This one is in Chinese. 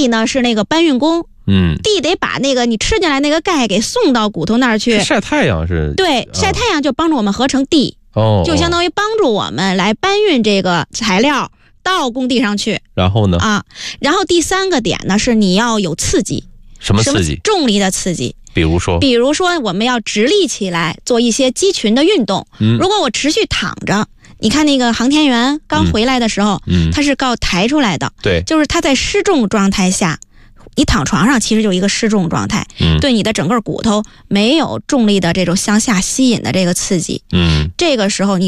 D 呢是那个搬运工。D 得把那个你吃进来那个钙给送到骨头那儿去。 晒太阳是？ 对，晒太阳就帮助我们合成 D，就相当于帮助我们来搬运这个材料到工地上去。 然后呢？ 然后第3个点呢是你要有刺激。 什么刺激？ 重力的刺激。 比如说我们要直立起来做一些肌群的运动。如果我持续躺着，你看那个航天员刚回来的时候，他是靠抬出来的。 对， 就是他在失重状态下，你躺床上其实就一个失重状态，对你的整个骨头没有重力的这种向下吸引的这个刺激。这个时候你